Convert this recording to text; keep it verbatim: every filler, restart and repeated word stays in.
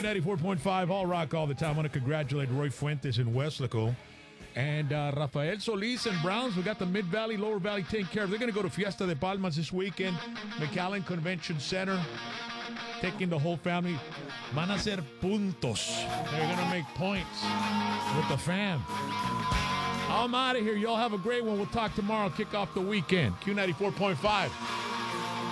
ninety-four point five, All Rock all the time. I want to congratulate Roy Fuentes in Weslaco. And uh, Rafael Solis and Browns. We got the Mid-Valley, Lower Valley taken care of. They're going to go to Fiesta de Palmas this weekend. McAllen Convention Center. Taking the whole family. Van a ser puntos. They're going to make points with the fam. I'm out of here. Y'all have a great one. We'll talk tomorrow. Kick off the weekend. Q ninety-four point five.